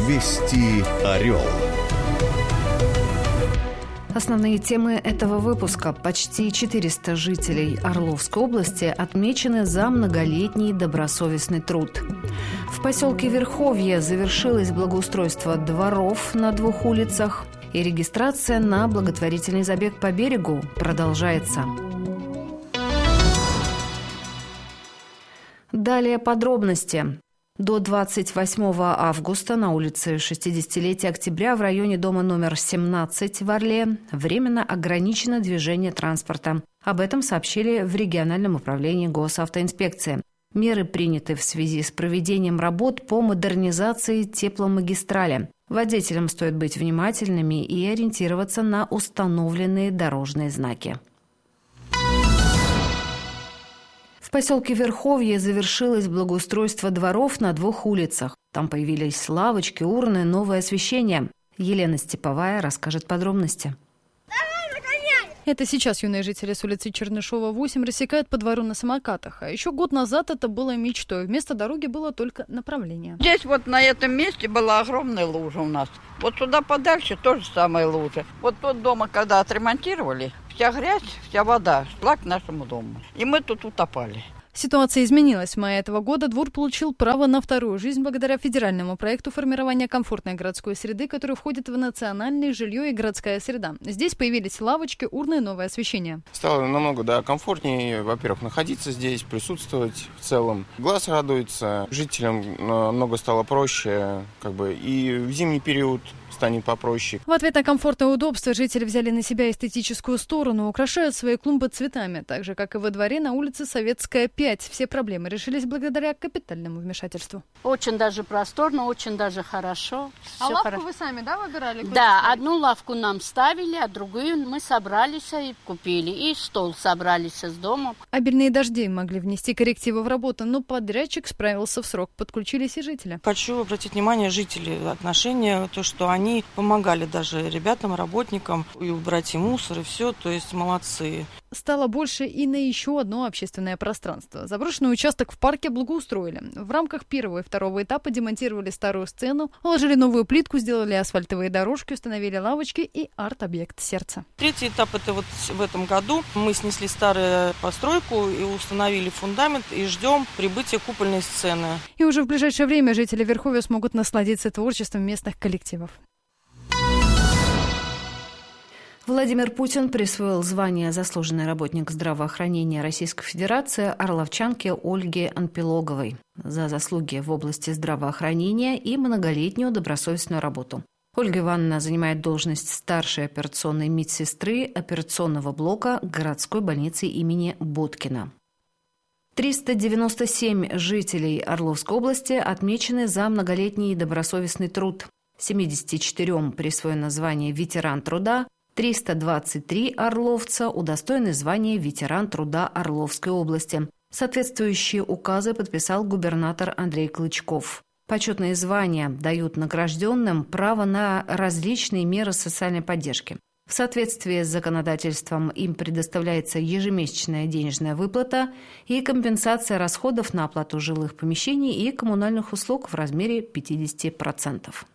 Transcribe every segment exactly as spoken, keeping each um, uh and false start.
Вести Орел. Основные темы этого выпуска. Почти четыреста жителей Орловской области отмечены за многолетний добросовестный труд. В поселке Верховье завершилось благоустройство дворов на двух улицах, и регистрация на благотворительный забег по берегу продолжается. Далее подробности. До двадцать восьмого августа на улице шестидесятилетия Октября в районе дома номер семнадцать в Орле временно ограничено движение транспорта. Об этом сообщили в региональном управлении госавтоинспекции. Меры приняты в связи с проведением работ по модернизации тепломагистрали. Водителям стоит быть внимательными и ориентироваться на установленные дорожные знаки. В поселке Верховье завершилось благоустройство дворов на двух улицах. Там появились лавочки, урны, новое освещение. Елена Степовая расскажет подробности. Это сейчас юные жители с улицы Чернышова, восемь, рассекают по двору на самокатах. А еще год назад это было мечтой. Вместо дороги было только направление. Здесь вот на этом месте была огромная лужа у нас. Вот туда подальше тоже самая лужа. Вот тот дома, когда отремонтировали, вся грязь, вся вода шла к нашему дому. И мы тут утопали. Ситуация изменилась. В мае этого года двор получил право на вторую жизнь благодаря федеральному проекту формирования комфортной городской среды, который входит в национальное жилье и городская среда. Здесь появились лавочки, урны и новое освещение. Стало намного да, комфортнее, во-первых, находиться здесь, присутствовать в целом. Глаз радуется, жителям намного стало проще, как бы, и в зимний период станет попроще. В ответ на комфорт и удобство жители взяли на себя эстетическую сторону, украшают свои клумбы цветами, так же, как и во дворе на улице Советская, пять. Все проблемы решились благодаря капитальному вмешательству. Очень даже просторно, очень даже хорошо. А Все лавку хорошо. вы сами, да, выбирали? Да, ставить? Одну лавку нам ставили, а другую мы собрались и купили. И стол собрались с дома. Обильные дожди могли внести коррективы в работу, но подрядчик справился в срок. Подключились и жители. Хочу обратить внимание жителей, отношения, то, что они Они помогали даже ребятам, работникам, и убрать и мусор, и все, то есть молодцы. Стало больше и на еще одно общественное пространство. Заброшенный участок в парке благоустроили. В рамках первого и второго этапа демонтировали старую сцену, уложили новую плитку, сделали асфальтовые дорожки, установили лавочки и арт-объект «Сердце». Третий этап – это вот в этом году. Мы снесли старую постройку и установили фундамент, и ждем прибытия купольной сцены. И уже в ближайшее время жители Верховья смогут насладиться творчеством местных коллективов. Владимир Путин присвоил звание «Заслуженный работник здравоохранения Российской Федерации» орловчанке Ольге Анпилоговой за заслуги в области здравоохранения и многолетнюю добросовестную работу. Ольга Ивановна занимает должность старшей операционной медсестры операционного блока городской больницы имени Боткина. триста девяносто семь жителей Орловской области отмечены за многолетний добросовестный труд. семидесяти четырем присвоено звание «Ветеран труда», триста двадцать три орловца удостоены звания «Ветеран труда Орловской области». Соответствующие указы подписал губернатор Андрей Клычков. Почетные звания дают награжденным право на различные меры социальной поддержки. В соответствии с законодательством им предоставляется ежемесячная денежная выплата и компенсация расходов на оплату жилых помещений и коммунальных услуг в размере пятьдесят процентов.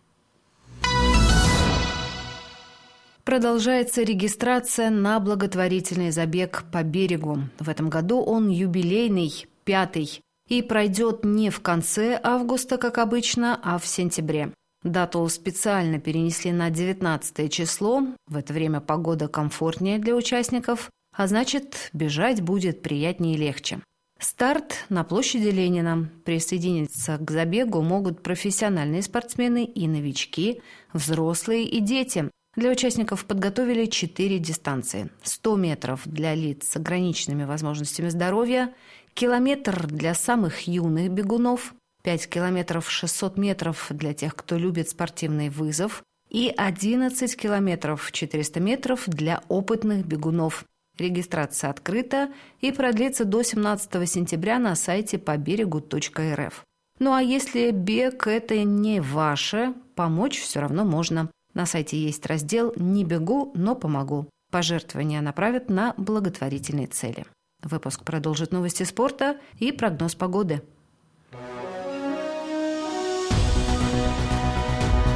Продолжается регистрация на благотворительный забег по берегу. В этом году он юбилейный, пятый, и пройдет не в конце августа, как обычно, а в сентябре. Дату специально перенесли на девятнадцатое число. В это время погода комфортнее для участников, а значит, бежать будет приятнее и легче. Старт на площади Ленина. Присоединиться к забегу могут профессиональные спортсмены и новички, взрослые и дети. Для участников подготовили четыре дистанции. сто метров для лиц с ограниченными возможностями здоровья, километр для самых юных бегунов, пять километров шестьсот метров для тех, кто любит спортивный вызов, и одиннадцать километров четыреста метров для опытных бегунов. Регистрация открыта и продлится до семнадцатого сентября на сайте поберегу точка эр эф. Ну а если бег – это не ваше, помочь все равно можно. На сайте есть раздел «Не бегу, но помогу». Пожертвования направят на благотворительные цели. Выпуск продолжит новости спорта и прогноз погоды.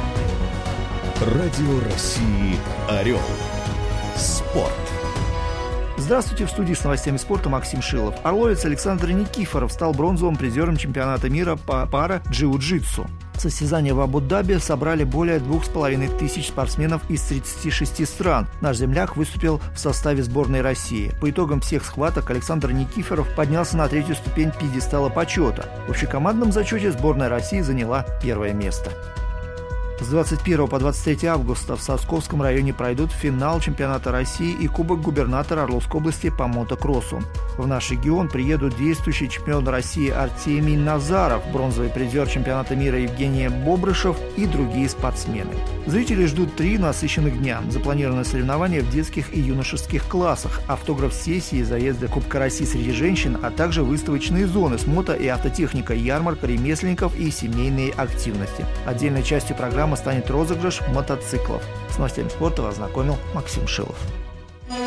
Радио России «Орел». Спорт. Здравствуйте, в студии с новостями спорта Максим Шилов. Орловец Александр Никифоров стал бронзовым призером чемпионата мира по пара-джиу-джитсу. Состязания в Абу-Даби собрали более двух с половиной тысяч спортсменов из тридцати шести стран. Наш земляк выступил в составе сборной России. По итогам всех схваток Александр Никифоров поднялся на третью ступень пьедестала почета. В общекомандном зачете сборная России заняла первое место. С двадцать первого по двадцать третье августа в Сосковском районе пройдут финал чемпионата России и Кубок губернатора Орловской области по мотокроссу. В наш регион приедут действующий чемпион России Артемий Назаров, бронзовый призер чемпионата мира Евгений Бобрышев и другие спортсмены. Зрители ждут три насыщенных дня. Запланированы соревнования в детских и юношеских классах, автограф-сессии, заезды Кубка России среди женщин, а также выставочные зоны с мото- и автотехникой, ярмарка ремесленников и семейные активности. Отдельной частью программы станет розыгрыш мотоциклов. С новостями спорта вас знакомил Максим Шилов.